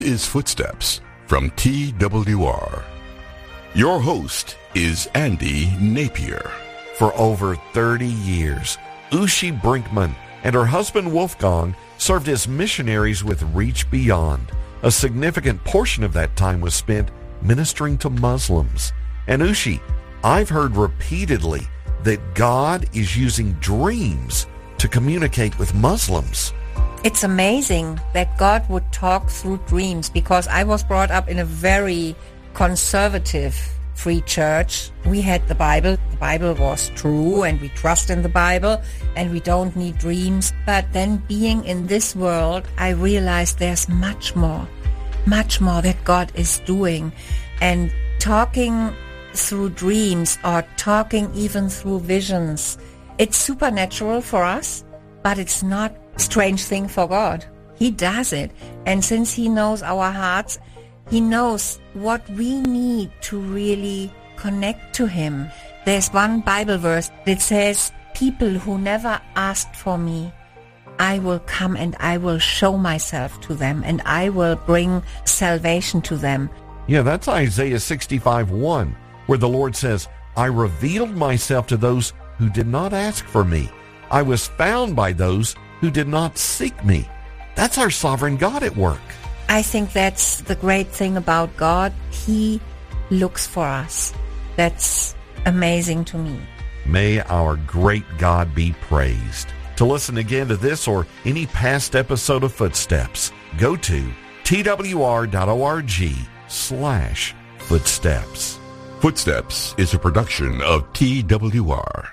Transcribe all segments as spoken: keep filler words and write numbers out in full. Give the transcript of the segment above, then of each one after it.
Is Footsteps from T W R. Your host is Andy Napier. For over thirty years, Ushi Brinkman and her husband Wolfgang served as missionaries with Reach Beyond. A significant portion of that time was spent ministering to Muslims. And Ushi, I've heard repeatedly that God is using dreams to communicate with Muslims. It's amazing that God would talk through dreams, because I was brought up in a very conservative free church. We had the Bible. The Bible was true and we trust in the Bible and we don't need dreams. But then being in this world, I realized there's much more, much more that God is doing. And talking through dreams or talking even through visions, it's supernatural for us, but it's not strange thing for God. He does it. And since he knows our hearts, he knows what we need to really connect to him. There's one Bible verse that says, people who never asked for me, I will come and I will show myself to them and I will bring salvation to them. Yeah, that's Isaiah sixty-five one, where the Lord says, I revealed myself to those who did not ask for me. I was found by those who did not seek me. That's our sovereign God at work. I think that's the great thing about God. He looks for us. That's amazing to me. May our great God be praised. To listen again to this or any past episode of Footsteps, go to twr.org slash footsteps. Footsteps is a production of T W R.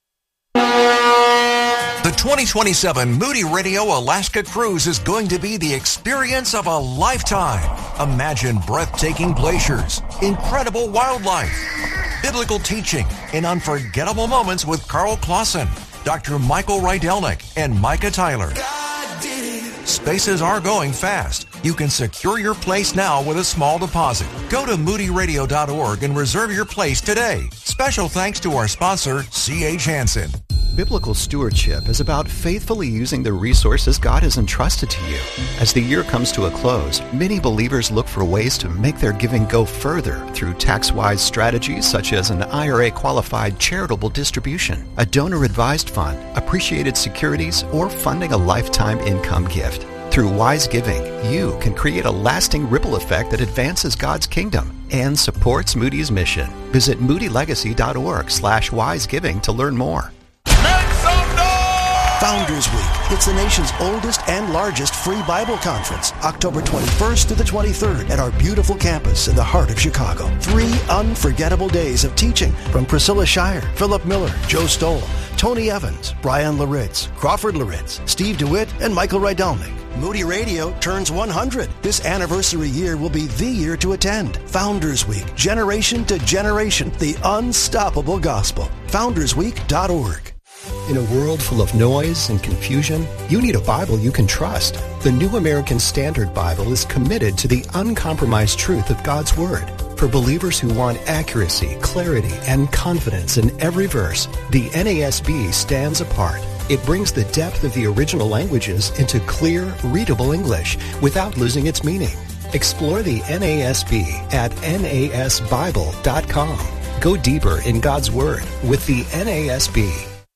The twenty twenty-seven Moody Radio Alaska Cruise is going to be the experience of a lifetime. Imagine breathtaking glaciers, incredible wildlife, biblical teaching, and unforgettable moments with Carl Clausen, Doctor Michael Rydelnik, and Micah Tyler. Spaces are going fast. You can secure your place now with a small deposit. Go to moody radio dot org and reserve your place today. Special thanks to our sponsor, C H Hansen. Biblical stewardship is about faithfully using the resources God has entrusted to you. As the year comes to a close, many believers look for ways to make their giving go further through tax-wise strategies such as an I R A-qualified charitable distribution, a donor-advised fund, appreciated securities, or funding a lifetime income gift. Through wise giving, you can create a lasting ripple effect that advances God's kingdom and supports Moody's mission. Visit moody legacy dot org slash wise giving to learn more. Founders Week. It's the nation's oldest and largest free Bible conference, October twenty-first to the twenty-third at our beautiful campus in the heart of Chicago. Three unforgettable days of teaching from Priscilla Shire, Philip Miller, Joe Stoll, Tony Evans, Brian Laritz, Crawford Laritz, Steve DeWitt, and Michael Rydelnik. Moody Radio turns one hundred. This anniversary year will be the year to attend. Founders Week, generation to generation, the unstoppable gospel. founders week dot org. In a world full of noise and confusion, you need a Bible you can trust. The New American Standard Bible is committed to the uncompromised truth of God's Word. For believers who want accuracy, clarity, and confidence in every verse, the N A S B stands apart. It brings the depth of the original languages into clear, readable English without losing its meaning. Explore the N A S B at N A S Bible dot com. Go deeper in God's Word with the N A S B.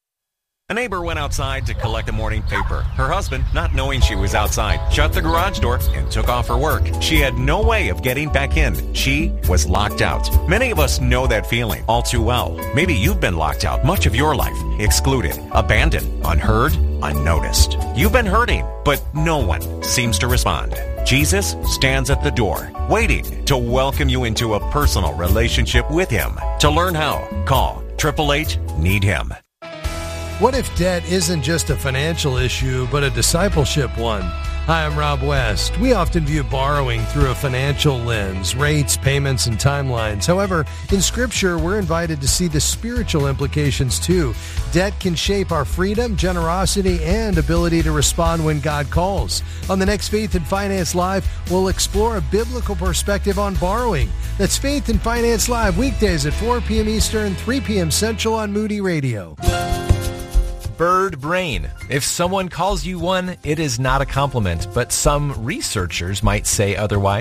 A neighbor went outside to collect a morning paper. Her husband, not knowing she was outside, shut the garage door and took off her work. She had no way of getting back in. She was locked out. Many of us know that feeling all too well. Maybe you've been locked out much of your life, excluded, abandoned, unheard, unnoticed. You've been hurting, but no one seems to respond. Jesus stands at the door, waiting to welcome you into a personal relationship with Him. To learn how, call eight eight eight, need him. What if debt isn't just a financial issue, but a discipleship one? Hi, I'm Rob West. We often view borrowing through a financial lens, rates, payments, and timelines. However, in Scripture, we're invited to see the spiritual implications too. Debt can shape our freedom, generosity, and ability to respond when God calls. On the next Faith and Finance Live, we'll explore a biblical perspective on borrowing. That's Faith and Finance Live, weekdays at four p.m. Eastern, three p.m. Central on Moody Radio. bird brain. If someone calls you one, it is not a compliment, but some researchers might say otherwise.